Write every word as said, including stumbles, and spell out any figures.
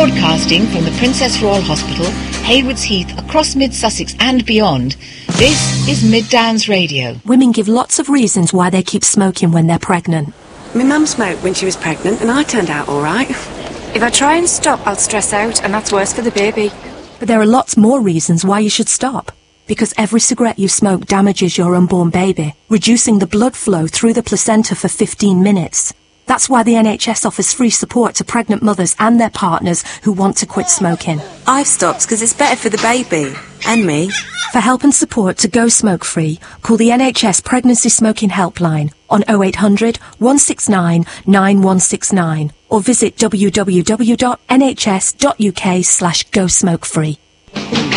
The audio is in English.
Broadcasting from the Princess Royal Hospital, Haywards Heath, across Mid-Sussex and beyond, this is Mid Downs Radio. Women give lots of reasons why they keep smoking when they're pregnant. My mum smoked when she was pregnant and I turned out all right. If I try and stop, I'll stress out, and that's worse for the baby. But there are lots more reasons why you should stop. Because every cigarette you smoke damages your unborn baby, reducing the blood flow through the placenta for fifteen minutes. That's why the N H S offers free support to pregnant mothers and their partners who want to quit smoking. I've stopped because it's better for the baby. And me. For help and support to go smoke-free, call the N H S Pregnancy Smoking Helpline on oh eight hundred, one six nine, nine one six nine or visit w w w dot n h s dot u k slash go smoke free.